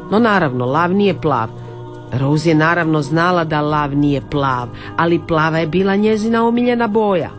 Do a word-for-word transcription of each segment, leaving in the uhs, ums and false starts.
No naravno, lav nije plav. Rose je naravno znala da lav nije plav, ali plava je bila njezina omiljena boja.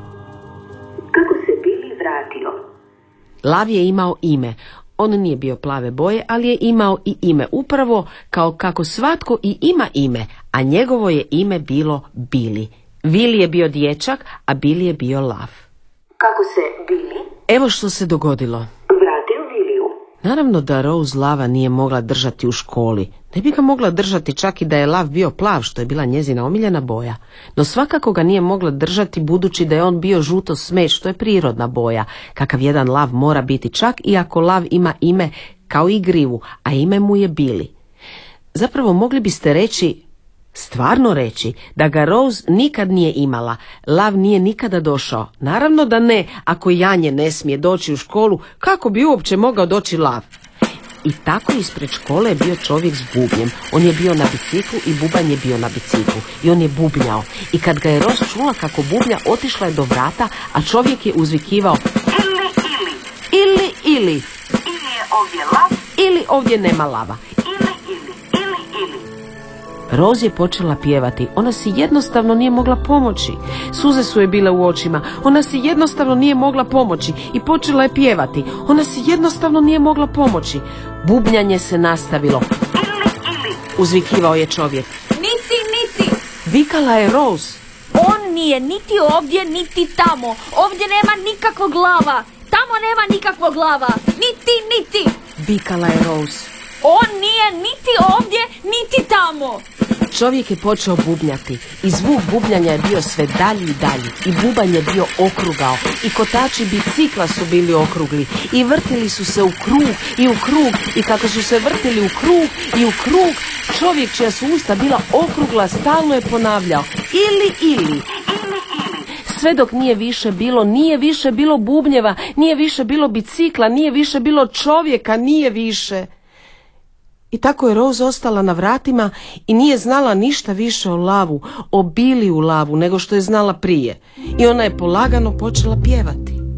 Kako se Billy vratio? Lav je imao ime. On nije bio plave boje, ali je imao i ime, upravo kao kako svatko i ima ime, a njegovo je ime bilo Billy. Willy je bio dječak, a Billy je bio lav. Kako se Billy Evo što se dogodilo. vratio Williju? Naravno da Rose lava nije mogla držati u školi. Ne bi ga mogla držati čak i da je lav bio plav, što je bila njezina omiljena boja. No svakako ga nije mogla držati budući da je on bio žuto smeđ, što je prirodna boja, kakav jedan lav mora biti, čak i ako lav ima ime kao i grivu, a ime mu je Billy. Zapravo mogli biste reći, stvarno reći, da ga Rose nikad nije imala. Lav nije nikada došao. Naravno da ne, ako Janje ne smije doći u školu, kako bi uopće mogao doći lav? I tako ispred škole je bio čovjek s bubnjem. On je bio na biciklu i bubanj je bio na biciklu. I on je bubnjao. I kad ga je Rose čula kako bubnja, otišla je do vrata, a čovjek je uzvikivao Ili, ili. ili, ili, Ili je ovdje lav, ili ovdje nema lava. ili, ili, ili, ili. Rose je počela pjevati. Ona si jednostavno nije mogla pomoći. Suze su je bile u očima. Ona si jednostavno nije mogla pomoći i počela je pjevati. Ona si jednostavno nije mogla pomoći. Bubnjanje se nastavilo. Ili, ili. Uzvikivao je čovjek. Niti, niti. Vikala je Rose. On nije niti ovdje, niti tamo. Ovdje nema nikakvog lava. Tamo nema nikakvog lava. Niti, niti. Vikala je Rose. On nije niti ovdje, niti tamo. Čovjek je počeo bubnjati i zvuk bubnjanja je bio sve dalji i dalji i bubanj je bio okrugao i kotači bicikla su bili okrugli i vrtili su se u krug i u krug i kako su se vrtili u krug i u krug, čovjek čija su usta bila okrugla stalno je ponavljao ili, ili. Sve dok nije više bilo, nije više bilo bubnjeva, nije više bilo bicikla, nije više bilo čovjeka, nije više. I tako je Rose ostala na vratima i nije znala ništa više o lavu, o Billy u lavu, nego što je znala prije. I ona je polagano počela pjevati.